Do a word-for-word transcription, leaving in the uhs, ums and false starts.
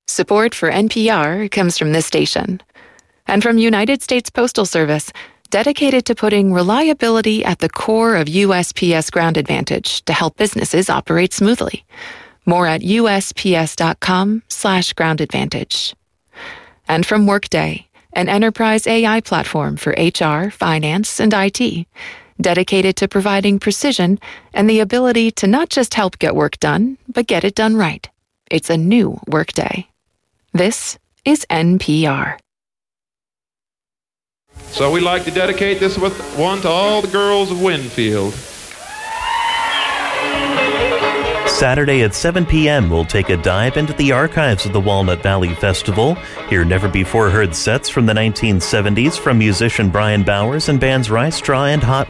Support for N P R comes from this station. And from United States Postal Service, dedicated to putting reliability at the core of U S P S Ground Advantage to help businesses operate smoothly. More at usps.com slash ground advantage. And from Workday, an enterprise A I platform for H R, finance, and I T, dedicated to providing precision and the ability to not just help get work done, but get it done right. It's a new Workday. This is N P R. So we'd like to dedicate this with one to all the girls of Winfield. Saturday at seven p.m. we'll take a dive into the archives of the Walnut Valley Festival. Hear never-before-heard sets from the nineteen seventies from musician Brian Bowers and bands Rye Straw and Hot